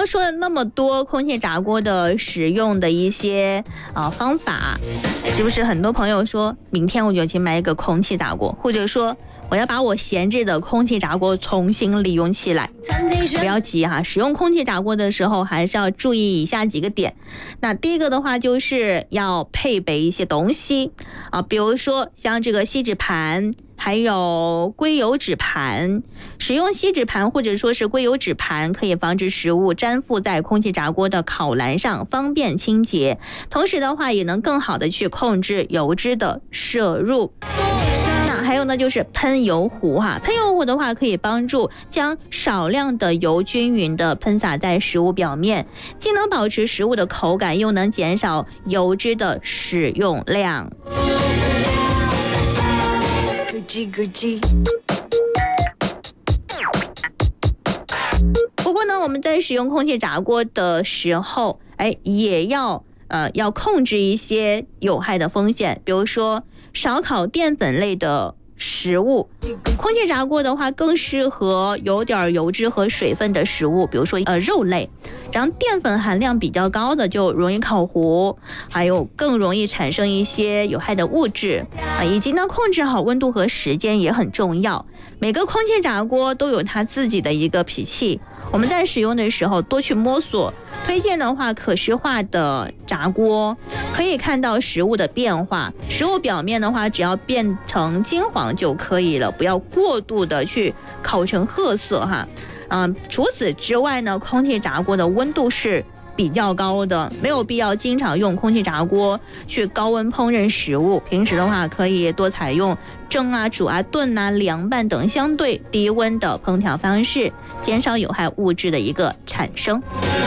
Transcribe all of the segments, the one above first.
说了那么多空气炸锅的使用的一些方法，是不是很多朋友说明天我就去买一个空气炸锅，或者说我要把我闲置的空气炸锅重新利用起来？不要急哈，使用空气炸锅的时候还是要注意以下几个点。那第一个的话就是要配备一些东西比如说像这个锡纸盘，还有硅油纸盘。使用锡纸盘或者说是硅油纸盘，可以防止食物粘附在空气炸锅的烤栏上，方便清洁。同时的话，也能更好的去控制油脂的摄入。那还有呢，就是喷油壶哈，喷油壶的话可以帮助将少量的油均匀的喷洒在食物表面，既能保持食物的口感，又能减少油脂的使用量。不过呢，我们在使用空气炸锅的时候，也要控制一些有害的风险，比如说少烤淀粉类的食物。空气炸锅的话更适合有点油脂和水分的食物，比如说肉类，然后淀粉含量比较高的就容易烤糊，还有更容易产生一些有害的物质以及呢控制好温度和时间也很重要。每个空气炸锅都有它自己的一个脾气，我们在使用的时候多去摸索。推荐的话，可视化的炸锅可以看到食物的变化，食物表面的话只要变成金黄就可以了，不要过度的去烤成褐色哈。除此之外呢，空气炸锅的温度是比较高的，没有必要经常用空气炸锅去高温烹饪食物。平时的话可以多采用蒸煮炖凉拌等相对低温的烹调方式，减少有害物质的一个产生。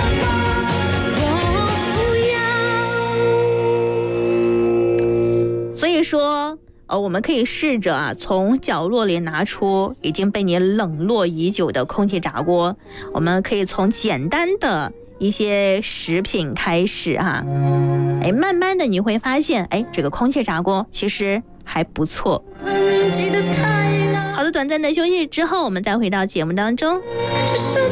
所以说我们可以试着从角落里拿出已经被你冷落已久的空气炸锅，我们可以从简单的一些食品开始慢慢的你会发现这个空气炸锅其实还不错。好的，短暂的休息之后，我们再回到节目当中。